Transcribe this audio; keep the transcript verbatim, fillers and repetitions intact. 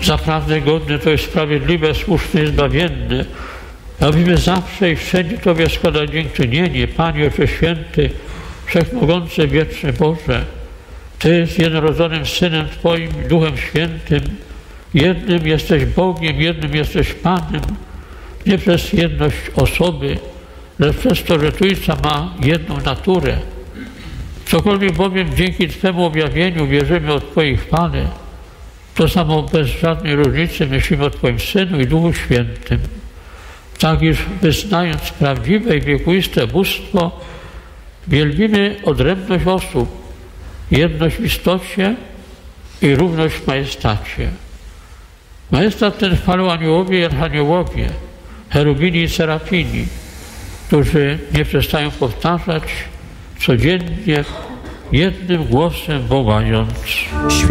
Zaprawdę godne to jest sprawiedliwe, słuszne i zbawienne, abyśmy zawsze i wszędzie Tobie składać dziękczynienie, Panie Ojcze Święty, Wszechmogący, Wieczny Boże. Ty z jednorodzonym Synem Twoim, Duchem Świętym, jednym jesteś Bogiem, jednym jesteś Panem, nie przez jedność osoby, lecz przez to, że Trójca ma jedną naturę. Cokolwiek bowiem dzięki Twemu objawieniu wierzymy o Twoich chwale, to samo bez żadnej różnicy myślimy o Twoim Synu i Duchu Świętym. Tak iż wyznając prawdziwe i wiekuiste bóstwo, wielbimy odrębność osób, jedność w istocie i równość w majestacie. Majestat ten chwalą aniołowie i archaniołowie, cherubini i serafini, którzy nie przestają powtarzać codziennie jednym głosem wołając: